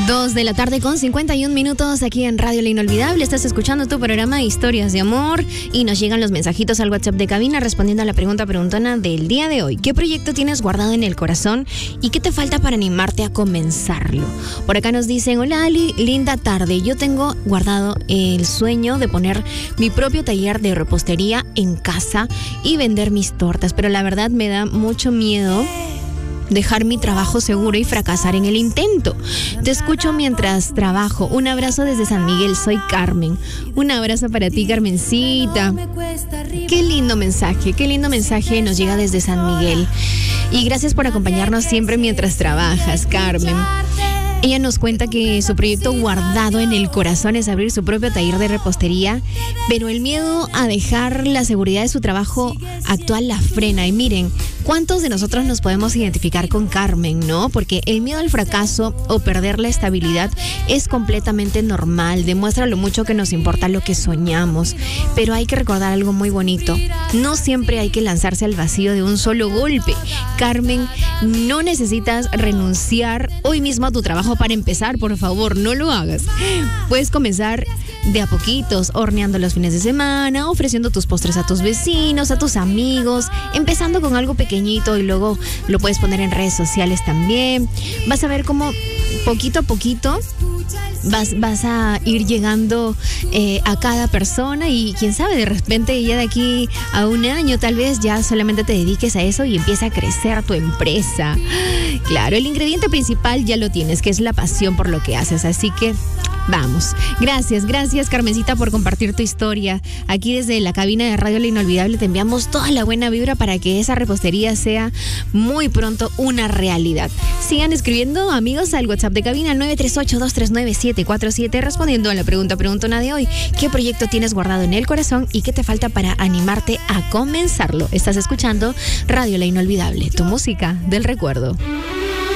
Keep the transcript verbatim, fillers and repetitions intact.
Dos de la tarde con cincuenta y un minutos aquí en Radio La Inolvidable. Estás escuchando tu programa Historias de Amor y nos llegan los mensajitos al WhatsApp de cabina respondiendo a la pregunta preguntona del día de hoy. ¿Qué proyecto tienes guardado en el corazón y qué te falta para animarte a comenzarlo? Por acá nos dicen, hola Ali, linda tarde. Yo tengo guardado el sueño de poner mi propio taller de repostería en casa y vender mis tortas, pero la verdad me da mucho miedo dejar mi trabajo seguro y fracasar en el intento. Te escucho mientras trabajo. Un abrazo desde San Miguel, soy Carmen. Un abrazo para ti, Carmencita. Qué lindo mensaje, qué lindo mensaje nos llega desde San Miguel. Y gracias por acompañarnos siempre mientras trabajas, Carmen. Ella nos cuenta que su proyecto guardado en el corazón es abrir su propio taller de repostería, pero el miedo a dejar la seguridad de su trabajo actual la frena. Y miren, ¿cuántos de nosotros nos podemos identificar con Carmen, no? Porque el miedo al fracaso o perder la estabilidad es completamente normal, demuestra lo mucho que nos importa lo que soñamos. Pero hay que recordar algo muy bonito, no siempre hay que lanzarse al vacío de un solo golpe. Carmen, no necesitas renunciar hoy mismo a tu trabajo para empezar, por favor, no lo hagas. Puedes comenzar de a poquitos, horneando los fines de semana, ofreciendo tus postres a tus vecinos, a tus amigos, empezando con algo pequeñito y luego lo puedes poner en redes sociales también. Vas a ver cómo poquito a poquito vas, vas a ir llegando eh, a cada persona y quién sabe, de repente ya de aquí a un año tal vez ya solamente te dediques a eso y empieza a crecer tu empresa. Claro, el ingrediente principal ya lo tienes, que es la pasión por lo que haces, así que vamos. Gracias, gracias Carmencita por compartir tu historia. Aquí desde la cabina de Radio La Inolvidable te enviamos toda la buena vibra para que esa repostería sea muy pronto una realidad. Sigan escribiendo, amigos, al WhatsApp de cabina nueve tres ocho, dos tres nueve, siete cuatro siete respondiendo a la pregunta preguntona de hoy. ¿Qué proyecto tienes guardado en el corazón y qué te falta para animarte a comenzarlo? Estás escuchando Radio La Inolvidable, tu música del recuerdo.